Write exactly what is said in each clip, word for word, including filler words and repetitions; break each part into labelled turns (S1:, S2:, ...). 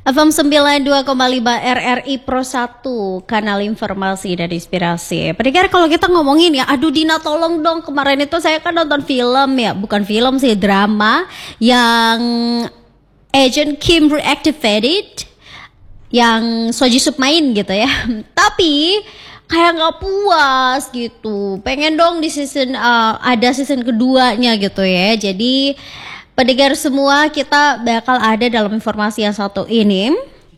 S1: F M sembilan puluh dua koma lima R R I Pro satu, kanal informasi dan inspirasi. Pendengar, kalau kita ngomongin ya, aduh Dina tolong dong, kemarin itu saya kan nonton film ya, bukan film sih, drama yang Agent Kim Reactivated, yang So Ji Sup main gitu ya. Tapi kayak nggak puas gitu, pengen dong di season uh, ada season keduanya gitu ya. Jadi pendengar semua, kita bakal ada dalam informasi yang satu ini.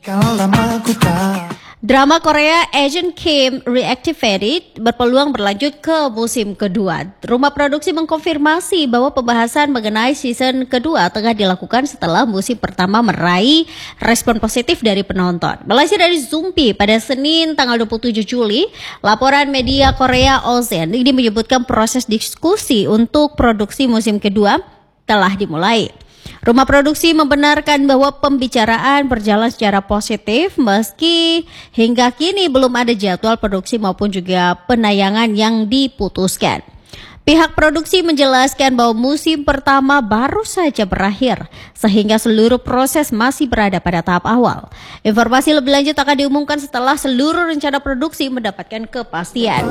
S1: Drama Korea Agent Kim Reactivated berpeluang berlanjut ke musim kedua. Rumah produksi mengkonfirmasi bahwa pembahasan mengenai season kedua tengah dilakukan setelah musim pertama meraih respon positif dari penonton. Melansir dari Zoompi pada Senin tanggal dua puluh tujuh Juli, laporan media Korea Ozen ini menyebutkan proses diskusi untuk produksi musim kedua telah dimulai. Rumah produksi membenarkan bahwa pembicaraan berjalan secara positif meski hingga kini belum ada jadwal produksi maupun juga penayangan yang diputuskan. Pihak produksi menjelaskan bahwa musim pertama baru saja berakhir sehingga seluruh proses masih berada pada tahap awal. Informasi lebih lanjut akan diumumkan setelah seluruh rencana produksi mendapatkan kepastian.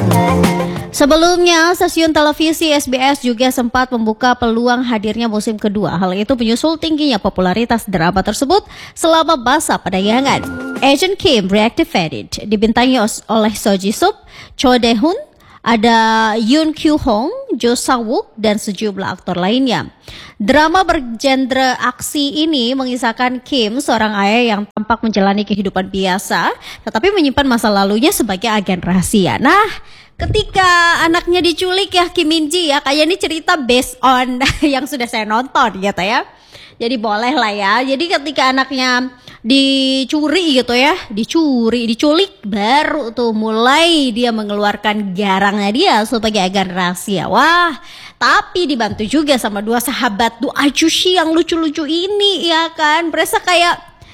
S1: Sebelumnya, stasiun televisi S B S juga sempat membuka peluang hadirnya musim kedua. Hal itu menyusul tingginya popularitas drama tersebut selama masa penayangan. Agent Kim Reactivated dibintangi oleh So Ji Sup, Cho Dae Hoon, ada Yoon Kyu Hong, Jo Sang Wook, dan sejumlah aktor lainnya. Drama bergenre aksi ini mengisahkan Kim, seorang ayah yang tampak menjalani kehidupan biasa, tetapi menyimpan masa lalunya sebagai agen rahasia. Nah, ketika anaknya diculik ya, Kim Min Ji ya, kayak ini cerita based on yang sudah saya nonton gitu ya. Jadi boleh lah ya. Jadi ketika anaknya dicuri gitu ya, dicuri, diculik, baru tuh mulai dia mengeluarkan garangnya dia sebagai agen rahasia. Wah, tapi dibantu juga sama dua sahabat dua ajushi yang lucu-lucu ini ya kan. Berasa kayak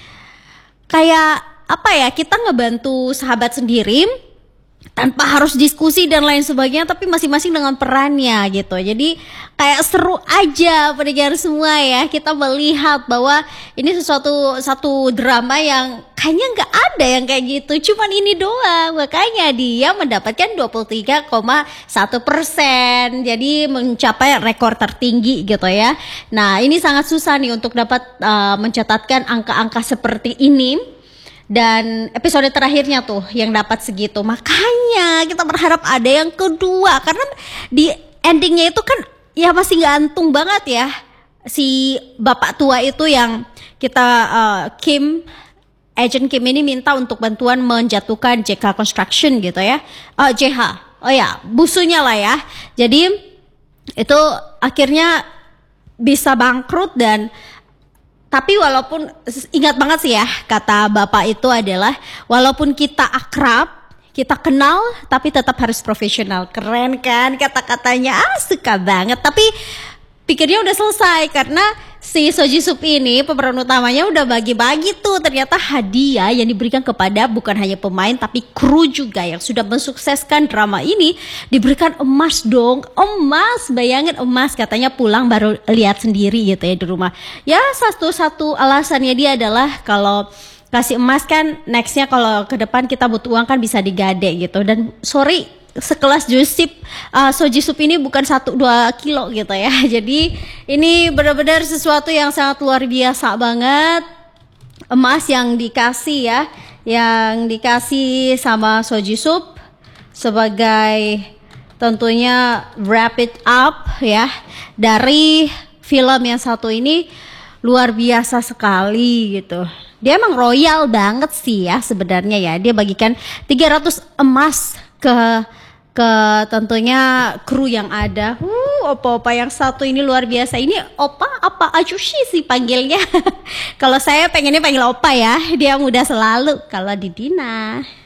S1: kayak apa ya, kita ngebantu sahabat sendiri tanpa harus diskusi dan lain sebagainya, tapi masing-masing dengan perannya gitu. Jadi kayak seru aja pendengar semua ya, kita melihat bahwa ini sesuatu satu drama yang kayaknya nggak ada yang kayak gitu, cuman ini doang. Makanya dia mendapatkan dua puluh tiga koma satu persen, jadi mencapai rekor tertinggi gitu ya. Nah, ini sangat susah nih untuk dapat uh, mencatatkan angka-angka seperti ini. Dan episode terakhirnya tuh yang dapat segitu. Makanya kita berharap ada yang kedua, karena di endingnya itu kan ya masih gantung banget ya, si bapak tua itu yang kita uh, Kim, Agent Kim ini minta untuk bantuan menjatuhkan J K Construction gitu ya, uh, J H, oh ya busunya lah ya. Jadi itu akhirnya bisa bangkrut. Dan tapi walaupun, ingat banget sih ya, kata bapak itu adalah walaupun kita akrab, kita kenal, tapi tetap harus profesional. Keren kan kata-katanya, ah suka banget. Tapi pikirnya udah selesai karena si So Ji Sup ini pemeran utamanya udah bagi-bagi tuh ternyata hadiah yang diberikan kepada bukan hanya pemain tapi kru juga yang sudah mensukseskan drama ini. Diberikan emas dong, emas, bayangin emas, katanya pulang baru lihat sendiri gitu ya di rumah. Ya satu-satu alasannya dia adalah kalau kasih emas kan nextnya kalau ke depan kita butuh uang kan bisa digade gitu. Dan sorry, sekelas Josip uh, So Ji Sup ini bukan satu dua kilo gitu ya. Jadi ini benar-benar sesuatu yang sangat luar biasa banget. Emas yang dikasih ya, yang dikasih sama So Ji Sup sebagai tentunya wrap it up ya dari film yang satu ini. Luar biasa sekali gitu. Dia emang royal banget sih ya sebenarnya ya. Dia bagikan tiga ratus emas ke ke tentunya kru yang ada. Uh, opa-opa yang satu ini luar biasa. Ini opa apa ajushi sih panggilnya. Kalau saya pengennya panggil opa ya. Dia muda selalu. Kalau di Dina